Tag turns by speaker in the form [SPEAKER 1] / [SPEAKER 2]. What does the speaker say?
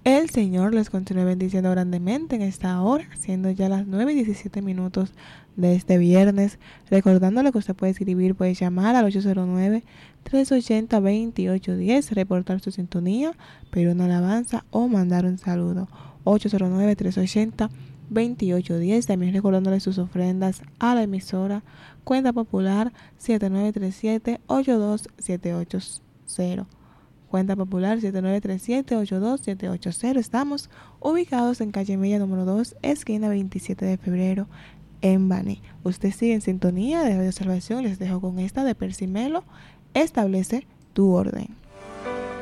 [SPEAKER 1] El Señor les continúe bendiciendo grandemente en esta hora, siendo ya las 9:17 de este viernes. Recordándole que usted puede escribir, puede llamar al 809-380-2810, reportar su sintonía, pedir una alabanza o mandar un saludo. 809-380-2810. También recordándole sus ofrendas a la emisora Cuenta Popular 7937-82780. Cuenta Popular 7937-82780. Estamos ubicados en calle Mella número 2, esquina 27 de febrero, en Baní. Usted sigue en sintonía de Radio Salvación. Les dejo con esta de Percy Melo. Establece tu orden.